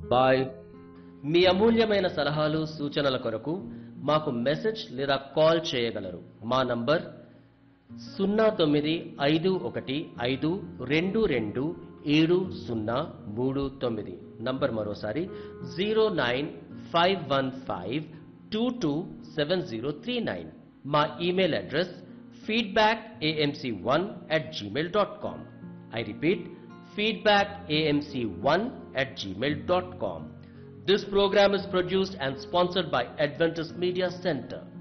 Bye. మీ అమూల్యమైన సలహాలు సూచనల కొరకు మాకు మెసేజ్ లేదా కాల్ చేయగలరు. మా నంబర్ 0951522739. నంబర్ మరోసారి 09515227039. మా email address feedbackamc1@gmail.com. I repeat, feedbackamc1@gmail.com. This program is produced and sponsored by Adventist Media Center.